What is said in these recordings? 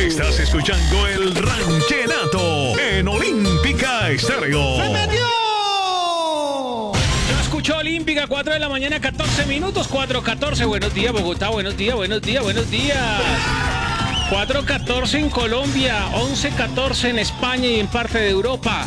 Estás escuchando el Ranchenato en Olímpica Estéreo. ¡Se metió! Yo escucho Olímpica, 4 de la mañana, 14 minutos, 4:14. Buenos días, Bogotá, buenos días. 4:14 en Colombia, 11:14 en España y en parte de Europa.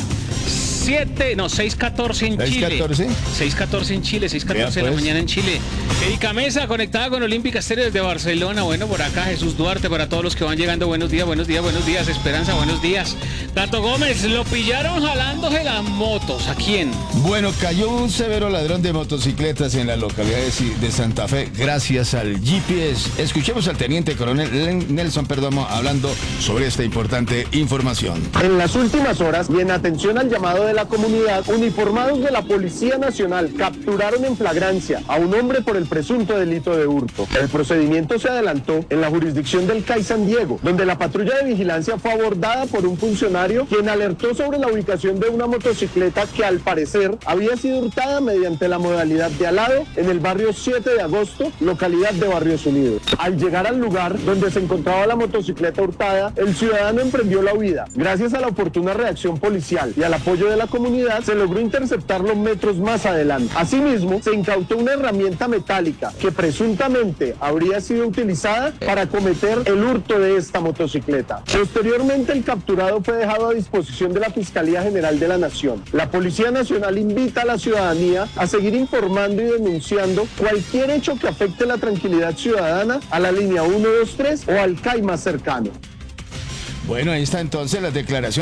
6:14 en Chile. 6:14 en Chile, 6:14 de la mañana en Chile. Erika Mesa, conectada con Olímpica Estéreo desde Barcelona. Bueno, por acá Jesús Duarte, para todos los que van llegando. Buenos días. Esperanza, buenos días. Tato Gómez, lo pillaron jalándose las motos. ¿A quién? Bueno, cayó un severo ladrón de motocicletas en la localidad de Santa Fe gracias al GPS. Escuchemos al teniente coronel Nelson Perdomo hablando sobre esta importante información. En las últimas horas y en atención al llamado de la comunidad, uniformados de la Policía Nacional capturaron en flagrancia a un hombre por el presunto delito de hurto. El procedimiento se adelantó en la jurisdicción del CAI San Diego, donde la patrulla de vigilancia fue abordada por un funcionario quien alertó sobre la ubicación de una motocicleta que al parecer había sido hurtada mediante la modalidad de alado en el barrio 7 de agosto, localidad de Barrios Unidos. Al llegar al lugar donde se encontraba la motocicleta hurtada, el ciudadano emprendió la huida. Gracias a la oportuna reacción policial y al apoyo de la comunidad, se logró interceptarlo metros más adelante. Asimismo, se incautó una herramienta metálica que presuntamente habría sido utilizada para cometer el hurto de esta motocicleta. Posteriormente, el capturado fue dejado a disposición de la Fiscalía General de la Nación. La Policía Nacional invita a la ciudadanía a seguir informando y denunciando cualquier hecho que afecte la tranquilidad ciudadana a la línea 123 o al CAI más cercano. Bueno, ahí está entonces la declaración